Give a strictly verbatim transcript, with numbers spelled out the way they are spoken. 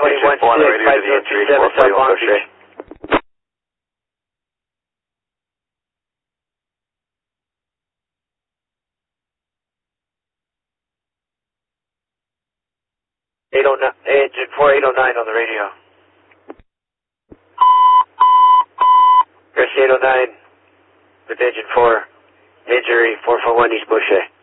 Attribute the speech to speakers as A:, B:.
A: twenty-one,
B: four on the radio to the injury, four forty-one, Bushy.
A: eight oh nine, engine four eight oh nine on the radio. Chris eight oh nine with engine four, injury four four one East Bushy.